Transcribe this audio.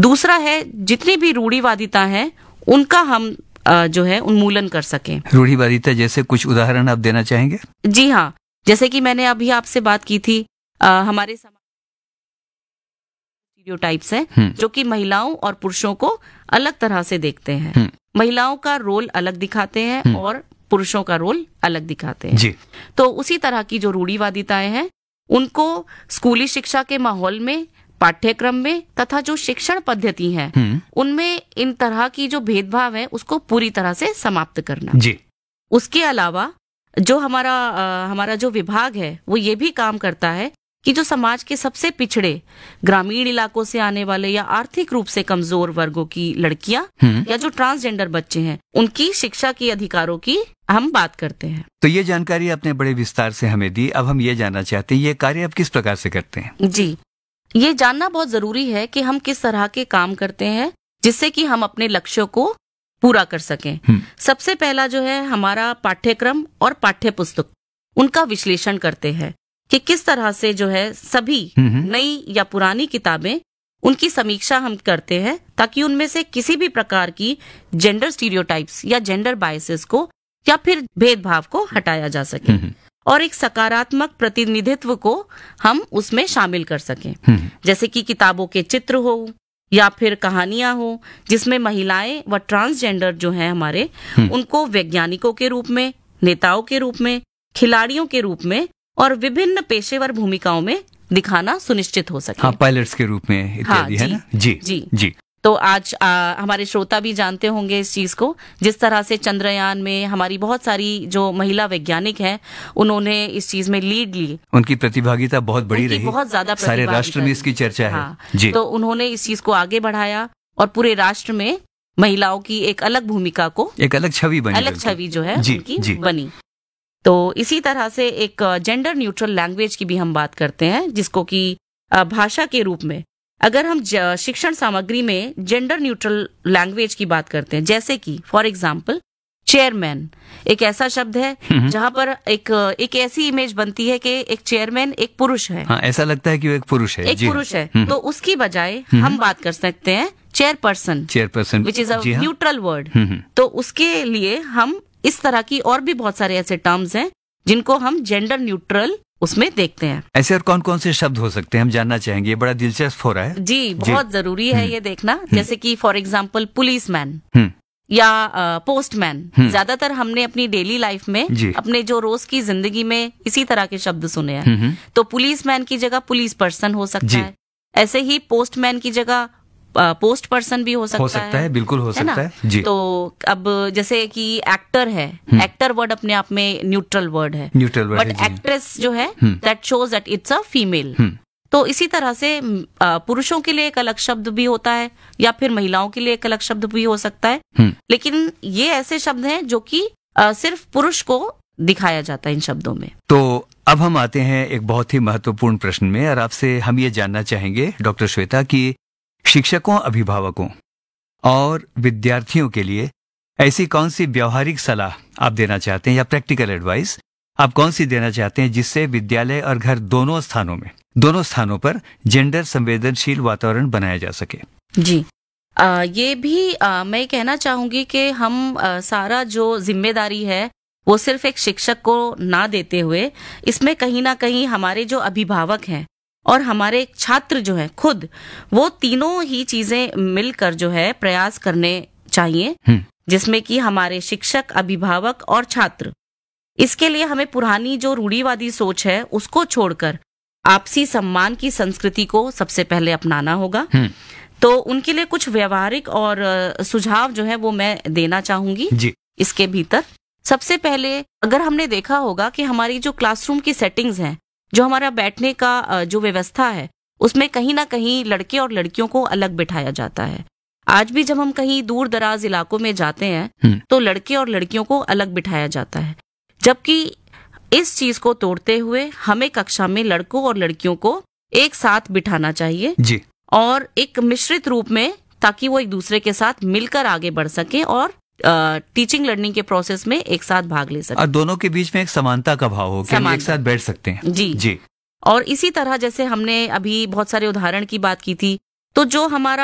दूसरा है जितनी भी रूढ़िवादिता है उनका हम जो है उन्मूलन कर सकें। रूढ़िवादिता जैसे कुछ उदाहरण आप देना चाहेंगे? जी हाँ, जैसे कि मैंने अभी आपसे बात की थी, हमारे समाज स्टीरियोटाइप्स हैं जो कि महिलाओं और पुरुषों को अलग तरह से देखते हैं। महिलाओं का रोल अलग दिखाते हैं और पुरुषों का रोल अलग दिखाते हैं। जी। तो उसी तरह की जो रूढ़िवादिताएं हैं उनको स्कूली शिक्षा के माहौल में, पाठ्यक्रम में तथा जो शिक्षण पद्धति है उनमें इन तरह की जो भेदभाव है उसको पूरी तरह से समाप्त करना। जी। उसके अलावा जो हमारा जो विभाग है वो ये भी काम करता है कि जो समाज के सबसे पिछड़े ग्रामीण इलाकों से आने वाले या आर्थिक रूप से कमजोर वर्गों की लड़कियां या जो ट्रांसजेंडर बच्चे हैं उनकी शिक्षा के अधिकारों की हम बात करते हैं। तो ये जानकारी आपने बड़े विस्तार से हमें दी। अब हम ये जानना चाहते हैं ये कार्य आप किस प्रकार से करते हैं? जी, ये जानना बहुत जरूरी है कि हम किस तरह के काम करते हैं जिससे कि हम अपने लक्ष्यों को पूरा कर सकें। सबसे पहला जो है हमारा पाठ्यक्रम और पाठ्य पुस्तक, उनका विश्लेषण करते हैं कि किस तरह से जो है सभी नई या पुरानी किताबें, उनकी समीक्षा हम करते हैं ताकि उनमें से किसी भी प्रकार की जेंडर स्टीरियोटाइप्स या जेंडर बायसेस को या फिर भेदभाव को हटाया जा सके और एक सकारात्मक प्रतिनिधित्व को हम उसमें शामिल कर सकें। जैसे कि किताबों के चित्र हो या फिर कहानियां हो जिसमें महिलाएं व ट्रांसजेंडर जो हैं हमारे उनको वैज्ञानिकों के रूप में, नेताओं के रूप में, खिलाड़ियों के रूप में और विभिन्न पेशेवर भूमिकाओं में दिखाना सुनिश्चित हो सके। हाँ, पायलट्स के रूप में इत्यादि, है ना? जी जी जी। तो आज हमारे श्रोता भी जानते होंगे इस चीज को, जिस तरह से चंद्रयान में हमारी बहुत सारी जो महिला वैज्ञानिक हैं उन्होंने इस चीज में लीड ली। उनकी प्रतिभागिता बहुत बड़ी रही, बहुत ज्यादा सारे राष्ट्र में इसकी चर्चा हाँ, है। जी। तो उन्होंने इस चीज को आगे बढ़ाया और पूरे राष्ट्र में महिलाओं की एक अलग भूमिका को, एक अलग छवि बनी, अलग छवि जो है उनकी बनी। तो इसी तरह से एक जेंडर न्यूट्रल लैंग्वेज की भी हम बात करते हैं, जिसको कि भाषा के रूप में अगर हम शिक्षण सामग्री में जेंडर न्यूट्रल लैंग्वेज की बात करते हैं, जैसे कि फॉर एग्जाम्पल चेयरमैन एक ऐसा शब्द है जहां पर एक ऐसी इमेज बनती है कि एक चेयरमैन एक पुरुष है। हाँ, ऐसा लगता है कि वो एक पुरुष है, एक पुरुष है। तो उसकी बजाय हम बात कर सकते हैं chairperson, which is a neutral word. तो उसके लिए हम इस तरह की और भी बहुत सारे ऐसे टर्म्स हैं जिनको हम जेंडर न्यूट्रल उसमें देखते हैं। ऐसे और कौन कौन से शब्द हो सकते हैं, हम जानना चाहेंगे, ये बड़ा दिलचस्प हो रहा है। जी, बहुत जरूरी है ये देखना। जैसे कि फॉर एग्जाम्पल पुलिसमैन या पोस्टमैन, ज्यादातर हमने अपनी डेली लाइफ में अपने जो रोज की जिंदगी में इसी तरह के शब्द सुने हैं। तो पुलिसमैन की जगह पुलिस पर्सन हो सकता है, ऐसे ही पोस्टमैन की जगह पोस्ट पर्सन भी हो सकता है। बिल्कुल हो सकता है जी। तो अब जैसे कि एक्टर है, एक्टर वर्ड अपने आप में न्यूट्रल वर्ड है, बट एक्ट्रेस जो है that shows that it's a female. तो इसी तरह से पुरुषों के लिए एक अलग शब्द भी होता है या फिर महिलाओं के लिए एक अलग शब्द भी हो सकता है। लेकिन ये ऐसे शब्द हैं जो कि सिर्फ पुरुष को दिखाया जाता है इन शब्दों में। तो अब हम आते हैं एक बहुत ही महत्वपूर्ण प्रश्न में, और आपसे हम ये जानना चाहेंगे डॉक्टर श्वेता कि शिक्षकों, अभिभावकों और विद्यार्थियों के लिए ऐसी कौन सी व्यावहारिक सलाह आप देना चाहते हैं या प्रैक्टिकल एडवाइस आप कौन सी देना चाहते हैं जिससे विद्यालय और घर दोनों स्थानों पर जेंडर संवेदनशील वातावरण बनाया जा सके? जी, ये भी मैं कहना चाहूंगी कि हम सारा जो जिम्मेदारी है वो सिर्फ एक शिक्षक को ना देते हुए इसमें कहीं ना कहीं हमारे जो अभिभावक हैं और हमारे छात्र जो है खुद, वो तीनों ही चीजें मिलकर जो है प्रयास करने चाहिए, जिसमें कि हमारे शिक्षक, अभिभावक और छात्र। इसके लिए हमें पुरानी जो रूढ़िवादी सोच है उसको छोड़कर आपसी सम्मान की संस्कृति को सबसे पहले अपनाना होगा। तो उनके लिए कुछ व्यवहारिक और सुझाव जो है वो मैं देना चाहूंगी जी। इसके भीतर सबसे पहले अगर हमने देखा होगा कि हमारी जो क्लासरूम की सेटिंग्स हैं, जो हमारा बैठने का जो व्यवस्था है, उसमें कहीं ना कहीं लड़के और लड़कियों को अलग बिठाया जाता है। आज भी जब हम कहीं दूर दराज इलाकों में जाते हैं तो लड़के और लड़कियों को अलग बिठाया जाता है, जबकि इस चीज को तोड़ते हुए हमें कक्षा में लड़कों और लड़कियों को एक साथ बिठाना चाहिए जी। और एक मिश्रित रूप में, ताकि वो एक दूसरे के साथ मिलकर आगे बढ़ सके और टीचिंग लर्निंग के प्रोसेस में एक साथ भाग ले सके, और दोनों के बीच में एक समानता का भाव हो कि हम एक साथ बैठ सकते हैं जी जी। और इसी तरह जैसे हमने अभी बहुत सारे उदाहरण की बात की थी, तो जो हमारा